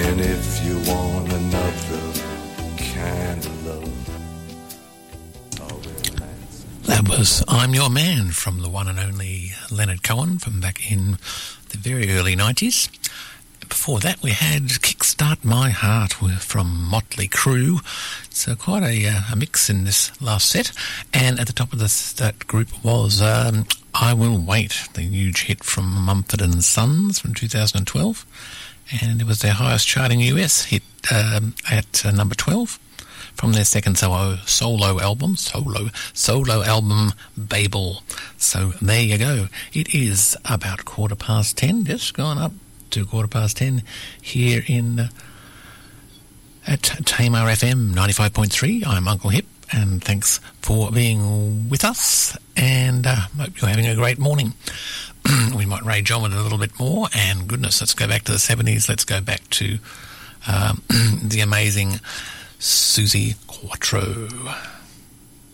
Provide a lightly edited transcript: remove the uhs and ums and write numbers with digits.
And if you want another kind of love, that was I'm Your Man from the one and only Leonard Cohen from back in the very early 90s. Before that we had Kickstart My Heart from Motley Crue. So quite a mix in this last set. And at the top of that group was I Will Wait, the huge hit from Mumford & Sons from 2012. And it was their highest charting US hit at number 12 from their second solo album, Babel. So there you go. It is about 10:15, just gone up to 10:15 here at Tamar FM 95.3. I'm Uncle Hip, and thanks for being with us, and hope you're having a great morning. We might rage on with it a little bit more, and goodness, let's go back to the 70s. Let's go back to the amazing Suzi Quatro.